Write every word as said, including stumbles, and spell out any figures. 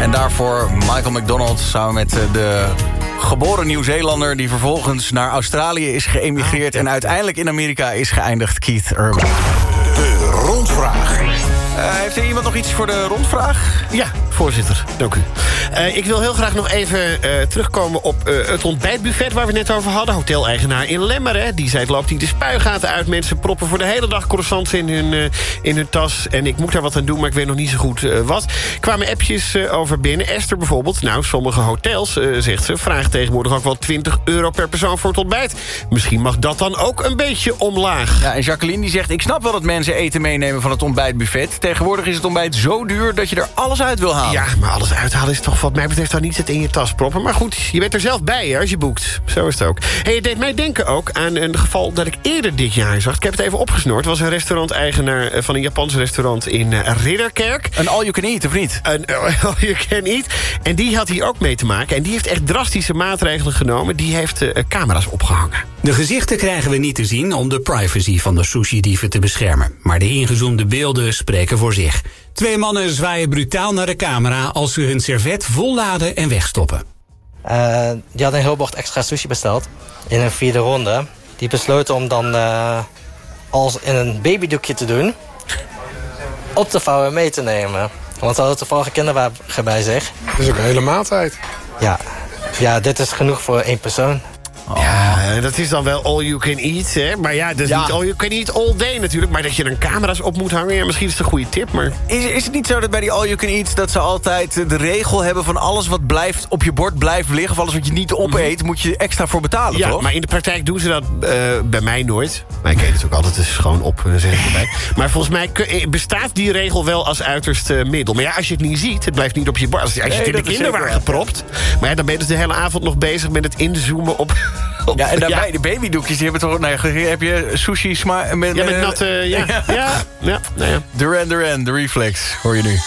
En daarvoor Michael McDonald samen met de geboren Nieuw-Zeelander... die vervolgens naar Australië is geëmigreerd... en uiteindelijk in Amerika is geëindigd, Keith Urban. De rondvraag. Uh, heeft er iemand nog iets voor de rondvraag? Ja, voorzitter. Dank u. Uh, ik wil heel graag nog even uh, terugkomen op uh, het ontbijtbuffet... waar we het net over hadden. Hoteleigenaar in Lemmeren. Die zei het loopt niet de spuigaten uit. Mensen proppen voor de hele dag croissants in hun, uh, in hun tas. En ik moet daar wat aan doen, maar ik weet nog niet zo goed uh, wat. Kwamen appjes uh, over binnen. Esther bijvoorbeeld. Nou, sommige hotels, uh, zegt ze... vragen tegenwoordig ook wel twintig euro per persoon voor het ontbijt. Misschien mag dat dan ook een beetje omlaag. Ja, en Jacqueline die zegt... ik snap wel dat mensen eten meenemen van het ontbijtbuffet. Tegenwoordig is het ontbijt zo duur dat je er alles uit wil halen. Ja, maar alles uithalen is toch wat mij betreft dan niet het in je tas proppen. Maar goed, je bent er zelf bij hè, als je boekt. Zo is het ook. Hey, het deed mij denken ook aan een geval dat ik eerder dit jaar zag. Ik heb het even opgesnoord. Het was een restaurant-eigenaar van een Japans restaurant in uh, Ridderkerk. Een all-you-can-eat, of niet? Een uh, all-you-can-eat. En die had hier ook mee te maken. En die heeft echt drastische maatregelen genomen. Die heeft uh, camera's opgehangen. De gezichten krijgen we niet te zien om de privacy van de sushi-dieven te beschermen. Maar de ingezoomde beelden spreken voor zich. Twee mannen zwaaien brutaal naar de camera als ze hun servet volladen en wegstoppen. Uh, die hadden een heel bord extra sushi besteld in een vierde ronde. Die besloten om dan uh, als in een babydoekje te doen, op te vouwen en mee te nemen. Want ze hadden toevallig een kinderwagen bij zich. Dat is ook een hele maaltijd. Ja. ja, dit is genoeg voor één persoon. Oh. Ja, dat is dan wel all you can eat, hè? Maar ja, dat is ja. niet all you can eat all day natuurlijk. Maar dat je er camera's op moet hangen, ja, misschien is het een goede tip, maar... Is, is het niet zo dat bij die all you can eat... dat ze altijd de regel hebben van alles wat blijft op je bord blijft liggen... of alles wat je niet opeet, moet je extra voor betalen, ja, toch? Maar in de praktijk doen ze dat uh, bij mij nooit. Maar ik eet het ook altijd dus gewoon op, zeg ik erbij. Maar volgens mij bestaat die regel wel als uiterst uh, middel. Maar ja, als je het niet ziet, het blijft niet op je bord. Als je nee, het in de kinderwagen propt... Maar ja, dan ben je dus de hele avond nog bezig met het inzoomen op... op ja, en daarbij ja. de babydoekjes, die hebben toch... Nou, heb je sushi sma met, ja, met natte... Ja, ja, ja, ja, ja. Duran Duran, de reflex, hoor je nu.